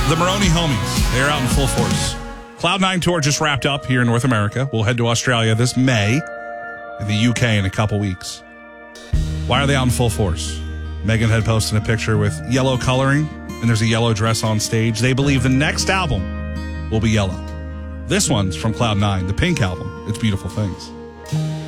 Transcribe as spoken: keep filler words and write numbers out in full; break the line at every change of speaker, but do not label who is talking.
The Maroney Homies. They're out in full force. Cloud nine Tour just wrapped up here in North America. We'll head to Australia this May, and the U K in a couple weeks. Why are they out in full force? Megan had posted a picture with yellow coloring, and there's a yellow dress on stage. They believe the next album will be yellow. This one's from Cloud nine, the Pink album. It's Beautiful Things.